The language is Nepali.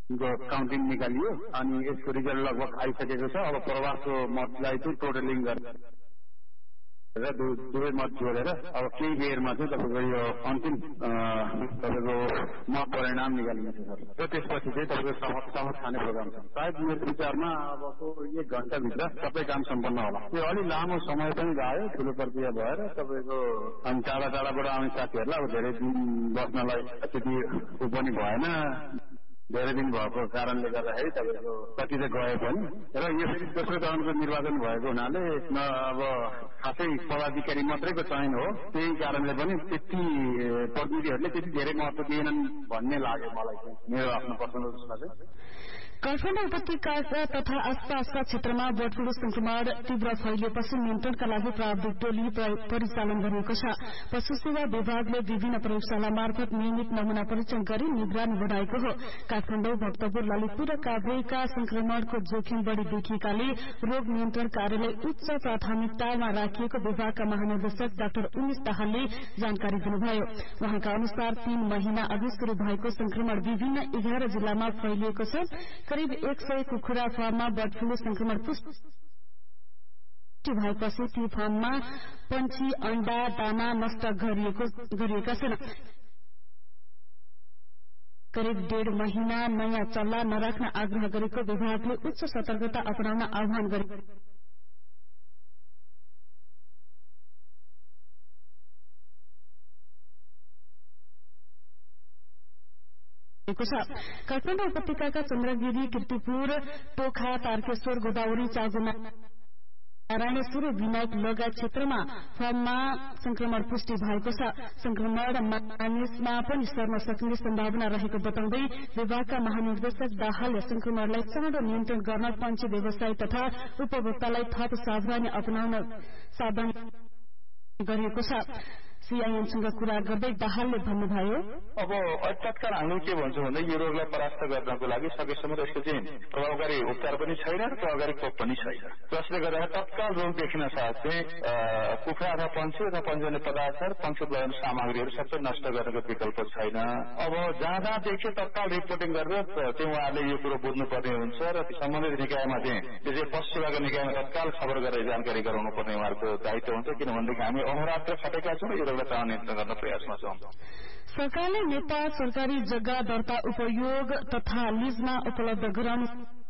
काउन्टिङ निकालियो अनि यसको रिजल्ट लगभग आइसकेको छ। अब प्रवासको मतलाई चाहिँ टोटलिङ गरेर दुवै मत जोडेर अब केही बेरमा चाहिँ तपाईँको यो अन्तिम तपाईँको मत परिणाम निकालिन्छ सर। र त्यसपछि चाहिँ तपाईँको शपथ खाने प्रोग्राम छ। सायद मेरो विचारमा अबको 1 घण्टाभित्र सबै काम सम्पन्न होला। त्यो अलि लामो समय पनि गयो, ठुलो प्रक्रिया भएर तपाईँको अनि टाढा टाढाबाट आउने साथीहरूलाई अब धेरै दिन बस्नलाई त्यति ऊ पनि भएन। धेरै दिन भएको कारणले गर्दाखेरि तपाईँको कति चाहिँ गए पनि र यो फेरि दोस्रो चरणको निर्वाचन भएको हुनाले अब खासै पदाधिकारी मात्रैको चयन हो। त्यही कारणले पनि त्यति प्रतिनिधिहरूले त्यति धेरै महत्त्व दिएनन् भन्ने लाग्यो मलाई चाहिँ, मेरो आफ्नो पर्सनल उसमा चाहिँ। काठमाडौँ उपत्यका तथा आसपासका क्षेत्रमा बर्ड फ्लू संक्रमण तीव्र फैलिएपछि नियन्त्रणका लागि प्राविधिक टोली परिचालन गरिएको छ। पशु सेवा विभागले विभिन्न प्रयोगशाला मार्फत नियमित नमूना परीक्षण गरी निगरानी बढ़ाएको हो। काठमाडौँ, भक्तपुर, ललितपुर र काभ्रेका संक्रमणको जोखिम बढ़ी देखिएकाले रोग नियन्त्रण कार्यलाई उच्च प्राथमिकतामा राखिएको विभागका महानिर्देशक डाक्टर उमेश दाहालले जानकारी दिनुभयो। उहाँका अनुसार 3 महिना अघि शुरू भएको संक्रमण विभिन्न 11 जिल्लामा फैलिएको छ। करिब 100 कुखुरा फार्ममा बर्ड फ्लू संक्रमण पुष्टि भएपछि ती फार्ममा पंक्षी, अण्डा, दाना नष्ट गरिएका छन्। करिब 1.5 महिना नयाँ चल्ला नराख्न आग्रह गरेको विभागले उच्च सतर्कता अपनाउन आह्वान गरेको छ। काठमाडौँ उपत्यकाका चन्द्रगिरी, कीर्तिपुर, टोखा, तारकेश्वर, गोदावरी, चाँगुमा, नारायणेश्वर, विनायक लगायत क्षेत्रमा फार्ममा संक्रमण पुष्टि भएको छ। संक्रमण मानिसमा पनि सर्न सक्ने सम्भावना रहेको बताउँदै विभागका महानिर्देशक दाहालले संक्रमणलाई चाँडो नियन्त्रण गर्न पंक्षी व्यवसायी तथा उपभोक्तालाई थप सावधानी अपनाउन सावधान गरिएको छ। सीआईएनसँग कुरा गर्दै दाहालले भन्नुभयो, अब तत्काल हामी के भन्छौँ भन्दा यो रोगलाई परास्त गर्नको लागि सकेसम्म यसको चाहिँ प्रभावकारी उपचार पनि छैन र प्रभावकारी खोप पनि छैन। जसले गर्दा तत्काल रोग देखिन साथ चाहिँ कुखुरा अथवा पंक्षी अथवा पञ्चजन्य पदार्थ, पंक्षी उत्पादन सामग्रीहरू सबै नष्ट गर्नको विकल्प छैन। अब जहाँ देख्यो तत्काल रिपोर्टिङ गरेर चाहिँ उहाँहरूले यो कुरो बुझ्नुपर्ने हुन्छ र सम्बन्धित निकायमा चाहिँ पशु सेवाको निकायमा तत्काल खबर गरेर जानकारी गराउनु पर्ने उहाँहरूको दायित्व हुन्छ। किनभनेदेखि हामी अहोरात्र खटेका छौँ र नियन्त्रण गर्न प्रयासमा छौँ। सरकारले नेपाल सरकारी जग्गा दर्ता उपयोग तथा लीजमा उपलब्ध गराउनु